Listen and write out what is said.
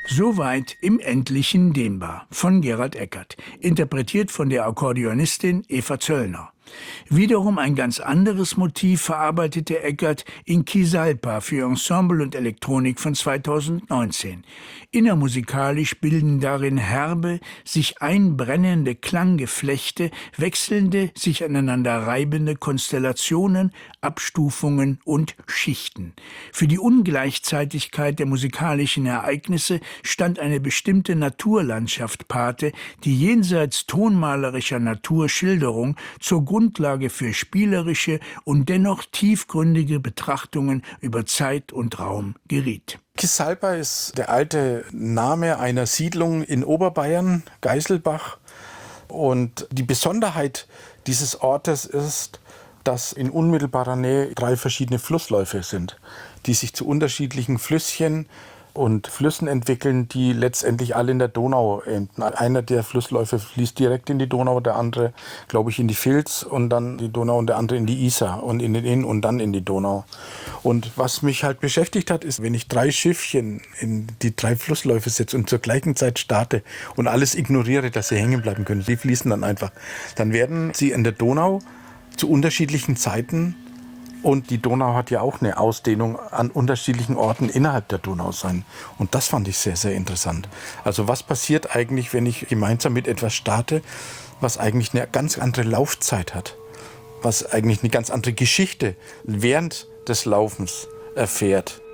Soweit im Endlichen dehnbar von Gerald Eckert, interpretiert von der Akkordeonistin Eva Zöllner. Wiederum ein ganz anderes Motiv verarbeitete Eckert in Kisalpa für Ensemble und Elektronik von 2019. Innermusikalisch bilden darin herbe, sich einbrennende Klanggeflechte, wechselnde, sich aneinander reibende Konstellationen, Abstufungen und Schichten. Für die Ungleichzeitigkeit der musikalischen Ereignisse stand eine bestimmte Naturlandschaft Pate, die jenseits tonmalerischer Naturschilderung zur Grundlage für spielerische und dennoch tiefgründige Betrachtungen über Zeit und Raum geriet. Kisalpa ist der alte Name einer Siedlung in Oberbayern, Geiselbach. Und die Besonderheit dieses Ortes ist, dass in unmittelbarer Nähe 3 verschiedene Flussläufe sind, die sich zu unterschiedlichen Flüsschen und Flüssen entwickeln, die letztendlich alle in der Donau enden. Einer der Flussläufe fließt direkt in die Donau, der andere, glaube ich, in die Vils und dann die Donau und der andere in die Isar und in den Inn und dann in die Donau. Und was mich halt beschäftigt hat, ist, wenn ich 3 Schiffchen in die 3 Flussläufe setze und zur gleichen Zeit starte und alles ignoriere, dass sie hängen bleiben können, die fließen dann einfach, dann werden sie in der Donau zu unterschiedlichen Zeiten. Und die Donau hat ja auch eine Ausdehnung an unterschiedlichen Orten innerhalb der Donau sein. Und das fand ich sehr, sehr interessant. Also was passiert eigentlich, wenn ich gemeinsam mit etwas starte, was eigentlich eine ganz andere Laufzeit hat, was eigentlich eine ganz andere Geschichte während des Laufens erfährt.